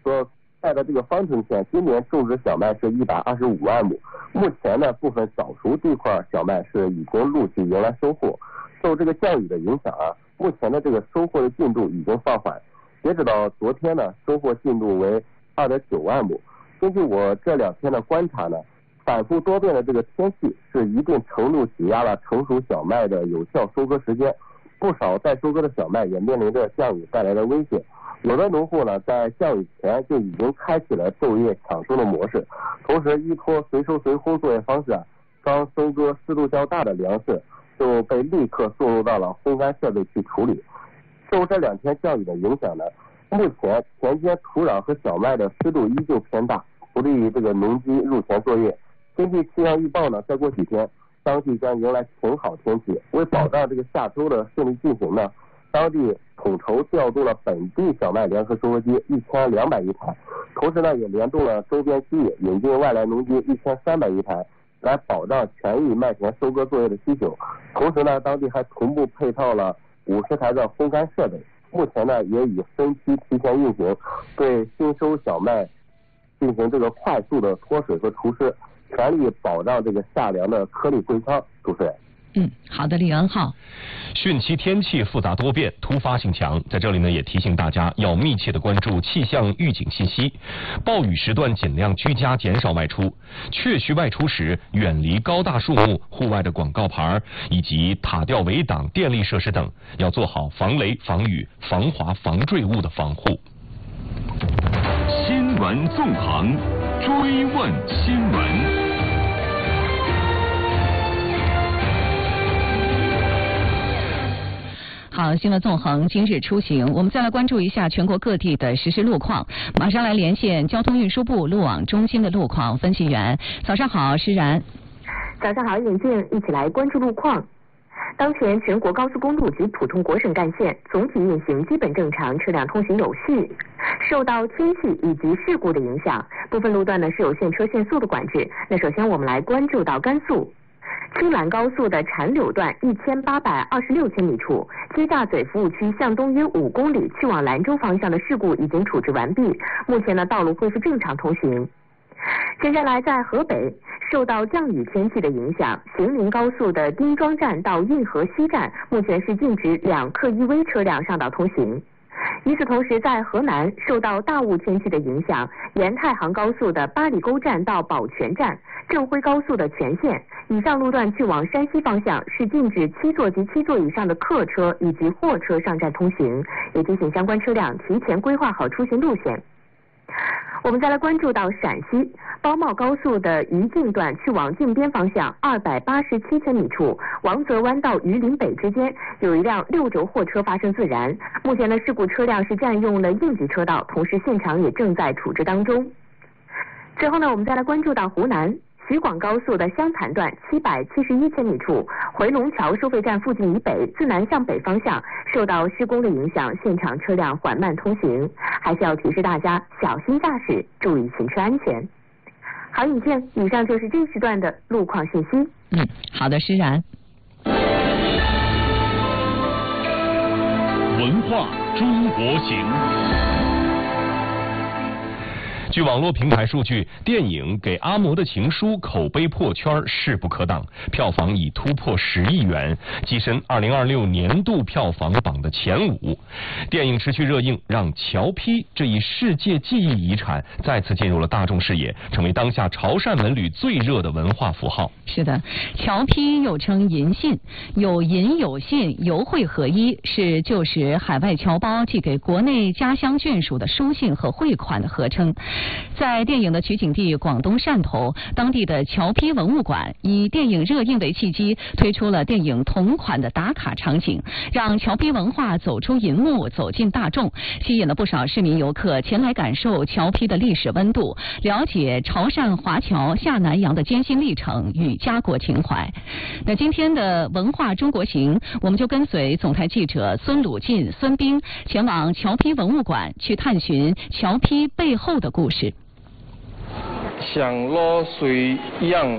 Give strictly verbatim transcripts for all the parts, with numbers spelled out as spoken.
所在的这个方城县今年种植小麦是一百二十五万亩，目前呢部分早熟地块小麦是已经陆续迎来收获。受这个降雨的影响啊，目前的这个收获的进度已经放缓，截止到昨天呢，收获进度为二点九万亩。根据我这两天的观察呢，反复多变的这个天气是一定程度挤压了成熟小麦的有效收割时间，不少待收割的小麦也面临着降雨带来的危险。有的农户呢，在降雨前就已经开启了昼夜抢收的模式，同时依托随收随烘作业方式啊，刚收割湿度较大的粮食就被立刻送入到了烘干设备去处理。受这两天降雨的影响呢，目前田间土壤和小麦的湿度依旧偏大，不利于这个农机入田作业。根据气象预报呢，再过几天当地将迎来晴好天气。为保障这个夏收的顺利进行呢，当地统筹调度了本地小麦联合收割机一千两百余台，同时呢也联动了周边区域，引进外来农机一千三百余台，来保障全域麦田收割作业的需求。同时呢，当地还同步配套了五十台的烘干设备，目前呢也已分期提前运行，对新收小麦进行这个快速的脱水和除湿，全力保障这个夏粮的颗粒归仓。主持人。 嗯，好的，李恩浩。 汛期天气复杂多变，突发性强，在这里呢也提醒大家要密切的关注气象预警信息，暴雨时段尽量居家，减少外出，确需外出时远离高大树木、户外的广告牌以及塔吊围挡、电力设施等，要做好防雷、防雨、防滑、防坠物的防护。 新闻纵横，追问新闻。 好，新闻纵横，今日出行，我们再来关注一下全国各地的实时路况。马上来连线交通运输部路网中心的路况分析员。早上好，施然。 早上好，尹静，一起来关注路况。当前全国高速公路及普通国省干线总体运行基本正常，车辆通行有序。受到天气以及事故的影响，部分路段呢是有限车限速的管制。那首先我们来关注到甘肃青兰高速的禅柳段一千八百二十六千米处，接栅嘴服务区向东约五公里去往兰州方向的事故已经处置完毕，目前呢道路恢复正常通行。接下来在河北，受到降雨天气的影响，行宁高速的丁庄站到运河西站目前是禁止两客一危车辆上道通行。与此同时，在河南受到大雾天气的影响，沿太行高速的八里沟站到宝泉站、郑辉高速的全线以上路段去往山西方向是禁止七座及七座以上的客车以及货车上站通行，也提醒相关车辆提前规划好出行路线。我们再来关注到陕西包茂高速的榆靖段去往靖边方向二百八十七千米处，王泽湾到榆林北之间有一辆六轴货车发生自燃，目前的事故车辆是占用了应急车道，同时现场也正在处置当中。最后呢，我们再来关注到湖南徐广高速的湘潭段七百七十一千米处，回龙桥收费站附近以北，自南向北方向受到施工的影响，现场车辆缓慢通行，还是要提示大家小心驾驶，注意行车安全。好，尹健，以上就是这时段的路况信息。 嗯，好的，施然。 文化中国行。 据网络平台数据，电影《给阿嬷的情书》口碑破圈，势不可挡，票房已突破十亿元，跻身二零二六年度票房榜的前五。电影持续热映，让侨批这一世界记忆遗产再次进入了大众视野，成为当下潮汕文旅最热的文化符号。 是的，侨批又称银信，有银有信，邮汇合一，是旧时海外侨胞寄给国内家乡眷属的书信和汇款的合称。在电影的取景地广东汕头，当地的侨批文物馆以电影热映为契机，推出了电影同款的打卡场景，让侨批文化走出银幕，走进大众，吸引了不少市民游客前来感受侨批的历史温度，了解潮汕华侨下南洋的艰辛历程与家国情怀。那今天的文化中国行，我们就跟随总台记者孙鲁进、孙斌前往侨批文物馆，去探寻侨批背后的故事。 像落水一样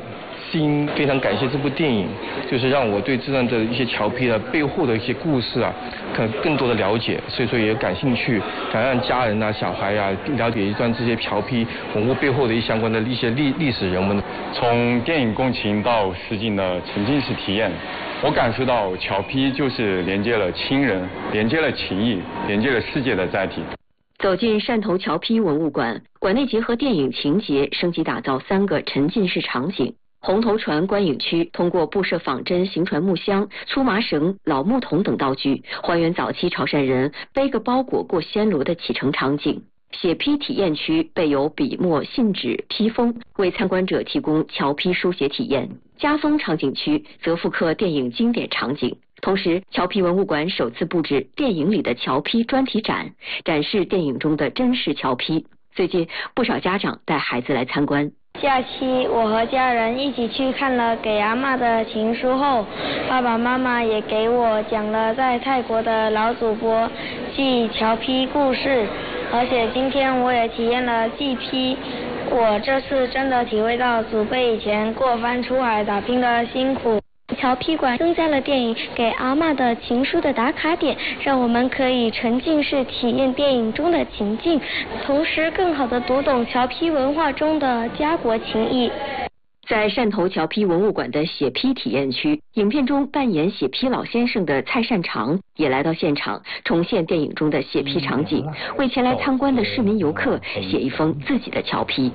心，非常感谢这部电影，就是让我对这段的一些侨批的背后的一些故事啊，可能更多的了解，所以说也感兴趣，想让家人啊、小孩啊了解一段这些侨批文物背后的一相关的一些历历史人文。 从电影共情到实景的沉浸式体验，我感受到侨批就是连接了亲人，连接了情谊，连接了世界的载体。 走进汕头侨批文物馆，馆内结合电影情节，升级打造三个沉浸式场景。红头船观影区通过布设仿真行船木箱、粗麻绳、老木桶等道具，还原早期潮汕人背个包裹过暹罗的启程场景。写批体验区备有笔墨、信纸、批封，为参观者提供侨批书写体验。家风场景区则复刻电影经典场景。同时，侨批文物馆首次布置电影里的侨批专题展，展示电影中的真实侨批。最近，不少家长带孩子来参观。 假期，我和家人一起去看了《给阿嬷的情书》后，爸爸妈妈也给我讲了在泰国的老祖伯祭侨批故事，而且今天我也体验了祭批。我这次真的体会到祖辈以前过番出海打拼的辛苦。侨批馆增加了电影《给阿嬷的情书》的打卡点，让我们可以沉浸式体验电影中的情境，同时更好地读懂侨批文化中的家国情谊。 在汕头侨批文物馆的写批体验区，影片中扮演写批老先生的蔡善长也来到现场，重现电影中的写批场景，为前来参观的市民游客写一封自己的侨批。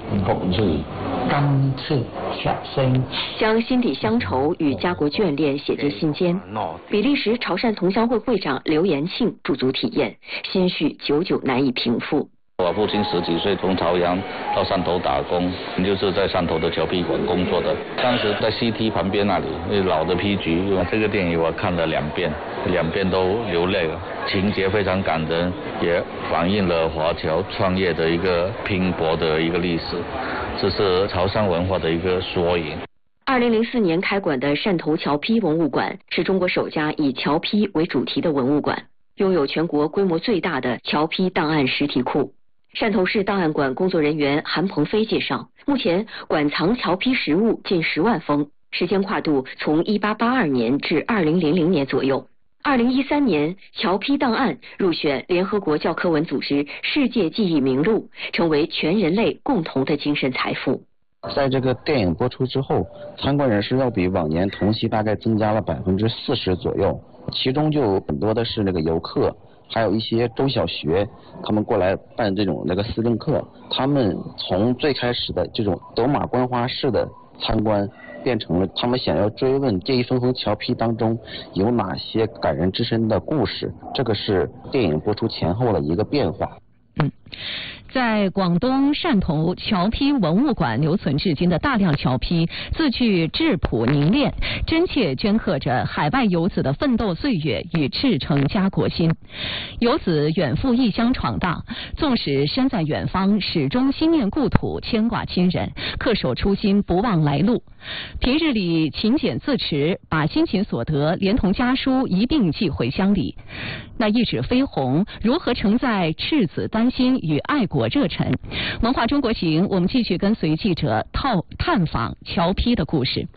将心底乡愁与家国眷恋写进心间。比利时潮汕同乡会会长刘延庆驻足体验，心绪久久难以平复。 我父亲十几岁从潮阳到汕头打工，就是在汕头的侨批馆工作的。当时在 C T 旁边那里，老的批局，这个电影我看了两遍，两遍都流泪了，情节非常感人，也反映了华侨创业的一个拼搏的一个历史，这是潮汕文化的一个缩影。 二零零四年开馆的汕头侨批文物馆是中国首家以侨批为主题的文物馆，拥有全国规模最大的侨批档案实体库。汕头市档案馆工作人员韩鹏飞介绍，目前馆藏侨批实物近十万封，时间跨度从一八八二年至二零零零年左右。二零一三年，侨批档案入选联合国教科文组织世界记忆名录，成为全人类共同的精神财富。 在这个电影播出之后，参观人数要比往年同期大概增加了百分之四十左右，其中就有很多的是那个游客。还有一些中小学，他们过来办这种那个思政课，他们从最开始的这种走马观花式的参观，变成了他们想要追问这一封封侨批当中有哪些感人至深的故事，这个是电影播出前后的一个变化。 嗯，在广东汕头侨批文物馆留存至今的大量侨批，字句质朴凝练，真切镌刻着海外游子的奋斗岁月与赤诚家国心。游子远赴异乡闯荡，纵使身在远方，始终心念故土，牵挂亲人，恪守初心，不忘来路。平日里勤俭自持，把辛勤所得连同家书一并寄回乡里。那一纸飞鸿如何承载赤子丹心与爱国热忱？文化中国行，我们继续跟随记者套探访侨批的故事。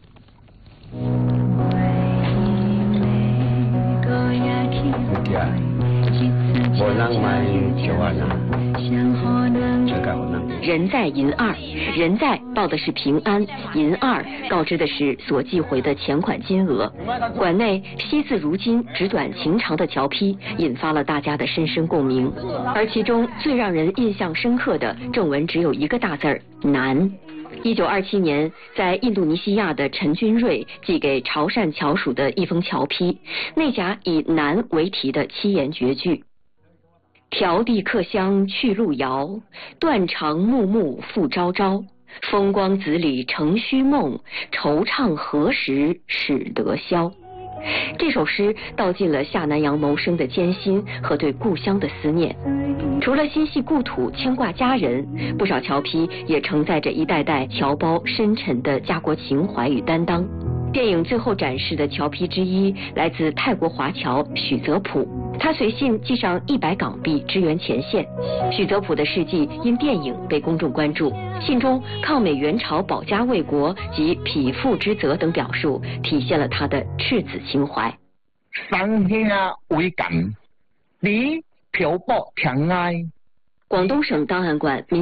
人在银二，人在报的是平安，银二告知的是所寄回的钱款金额。馆内惜字如金、纸短情长的侨批引发了大家的深深共鸣，而其中最让人印象深刻的正文只有一个大字儿“难”。一九二七年，在印度尼西亚的陈君瑞寄给潮汕侨属的一封侨批，内夹以“难”为题的七言绝句：迢递客乡去路遥，断肠木木复朝朝。风光子里成虚梦，惆怅何时始得消。这首诗道尽了下南洋谋生的艰辛和对故乡的思念。除了心系故土、牵挂家人，不少侨批也承载着一代代侨胞深沉的家国情怀与担当。电影最后展示的侨批之一来自泰国华侨许泽普， 他随信寄上一百港币支援前线。许泽普的事迹因电影被公众关注，信中抗美援朝、保家卫国及匹夫之责等表述，体现了他的赤子情怀。 生兄为感，你漂泊偏爱。 广东省档案馆民